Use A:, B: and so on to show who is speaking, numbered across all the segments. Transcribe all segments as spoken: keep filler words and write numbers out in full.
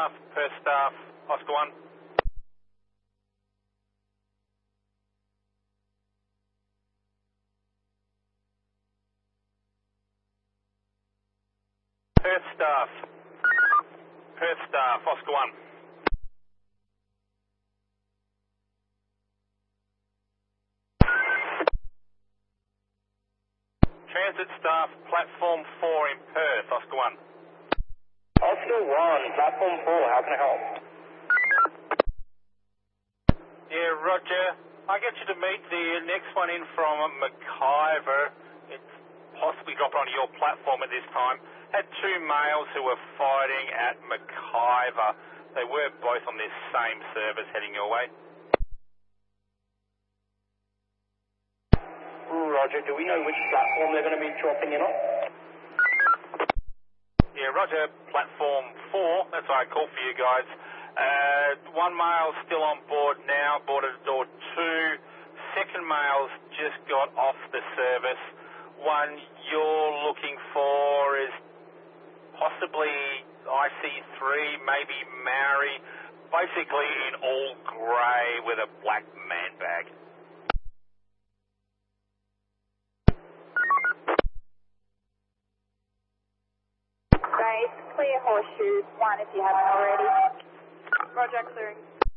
A: staff, Perth staff, Oscar one. Perth staff, Perth staff, Oscar one. Transit staff, platform four in Perth, Oscar one.
B: Oscar one, platform four, how can I help?
A: Yeah, Roger. I get you to meet the next one in from McIver. It's possibly dropping onto your platform at this time. Had two males who were fighting at McIver. They were both on this same service heading your way.
B: Roger, do we know which platform they're going to be dropping in on?
A: Yeah, Roger, platform four, that's why I called for you guys. Uh, one male's still on board now, boarded at door two. Second male's just got off the service. One you're looking for is possibly I C three, maybe Maori, basically in all grey with a black man bag.
C: Great, clear Horseshoe one if you haven't already. Roger, clearing.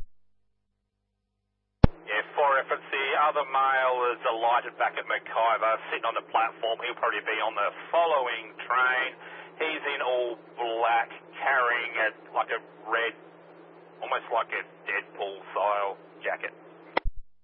A: Yeah, for reference, the other male is alighted back at McIver, sitting on the platform. He'll probably be on the following train. He's in all black, carrying a, like a red, almost like a Deadpool style jacket.